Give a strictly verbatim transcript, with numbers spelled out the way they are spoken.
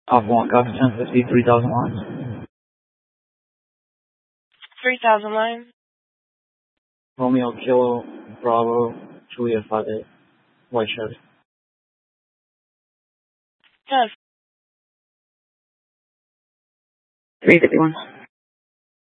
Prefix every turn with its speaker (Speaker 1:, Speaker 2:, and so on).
Speaker 1: Off one, copy ten fifty, three thousand lines.
Speaker 2: three thousand lines.
Speaker 1: Romeo, Kilo, Bravo, Juliet five eight, White Chevy.
Speaker 2: ten.
Speaker 3: three fifty-one.